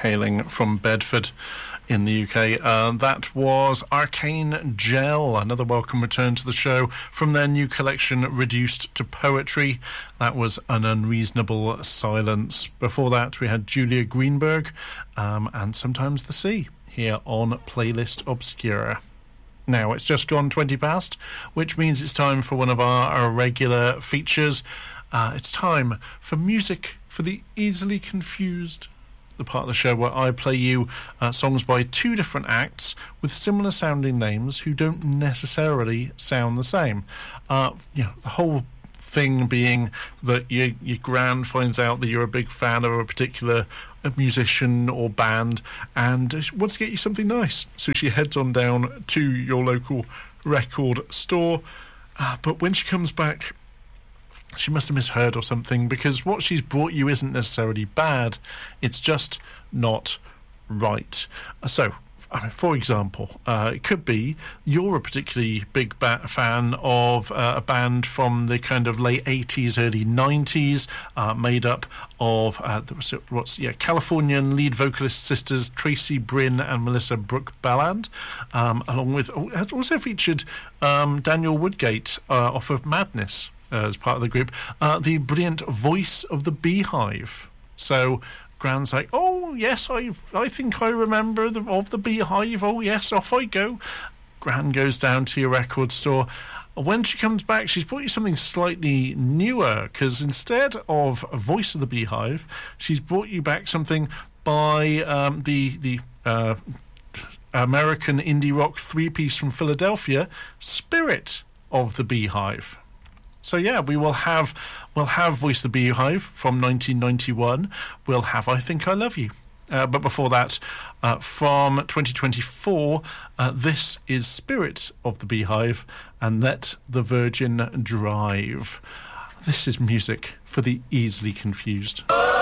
hailing from Bedford in the UK. That was Arcane Gel, another welcome return to the show from their new collection, Reduced to Poetry. That was An Unreasonable Silence. Before that, we had Julia Greenberg and Sometimes the Sea here on Playlist Obscura. Now, it's just gone 20 past, which means it's time for one of our regular features. It's time for Music for the Easily Confused, the part of the show where I play you songs by two different acts with similar sounding names who don't necessarily sound the same. The whole thing being that your gran finds out that you're a big fan of a particular musician or band and wants to get you something nice, so she heads on down to your local record store, but when she comes back, she must have misheard or something, because what she's brought you isn't necessarily bad, it's just not right. So, for example, it could be you're a particularly big fan of a band from the kind of late 80s, early 90s, made up of Californian lead vocalist sisters Tracy Bryn and Melissa Brooke Balland, along with, it also featured Daniel Woodgate off of Madness as part of the group, the brilliant Voice of the Beehive. So Gran's like, oh yes, I think I remember of the Beehive. Oh yes, off I go. Gran goes down to your record store. When she comes back, she's brought you something slightly newer, because instead of Voice of the Beehive, she's brought you back something by the American indie rock three-piece from Philadelphia, Spirit of the Beehive. So yeah, we'll have Voice of the Beehive from 1991. We'll have I Think I Love You. But before that, from 2024, this is Spirit of the Beehive and Let the Virgin Drive. This is music for the easily confused.